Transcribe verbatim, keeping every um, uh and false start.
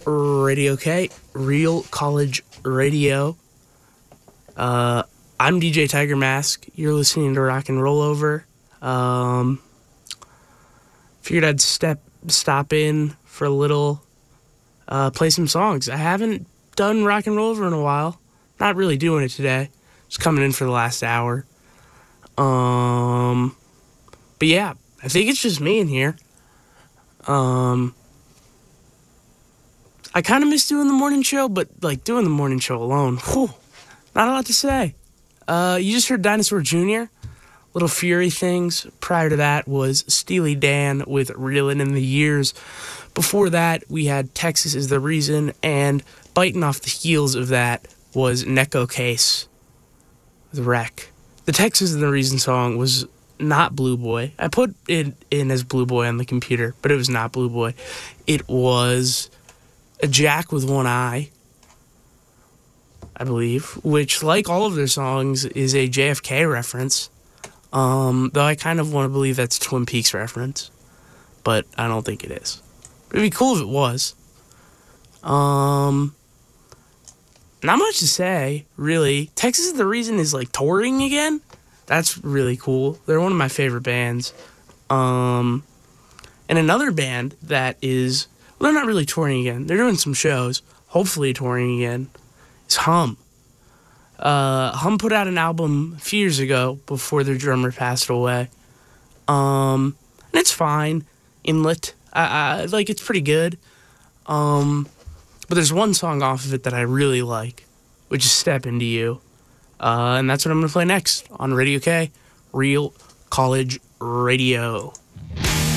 Radio K, Real College Radio. Uh, I'm D J Tiger Mask. You're listening to Rock and Roll Over. Um, figured I'd step stop in for a little, uh, play some songs. I haven't done Rock and Roll Over in a while. Not really doing it today. Just coming in for the last hour. Um, but yeah, I think it's just me in here. Um, I kind of miss doing the morning show, but like doing the morning show alone, whew, not a lot to say. Uh, you just heard Dinosaur Junior, Little Fury Things. Prior to that was Steely Dan with Reelin' in the Years. Before that, we had Texas Is the Reason, and biting off the heels of that was Necco Case with Wreck. The Texas Is the Reason song was not Blue Boy. I put it in as Blue Boy on the computer, but it was not Blue Boy. It was a Jack with One Eye, I believe, which, like all of their songs, is a J F K reference. Um, though I kind of want to believe that's a Twin Peaks reference, but I don't think it is. It'd be cool if it was. Um, not much to say, really. Texas Is the Reason is, like, touring again. That's really cool. They're one of my favorite bands. Um, and another band that is, well, they're not really touring again. They're doing some shows, hopefully touring again, is Hum. Uh, Hum put out an album a few years ago before their drummer passed away. Um, and it's fine. Inlet. I, I, like, it's pretty good. Um, but there's one song off of it that I really like, which is Step Into You. Uh, and that's what I'm going to play next on Radio K, Real College Radio.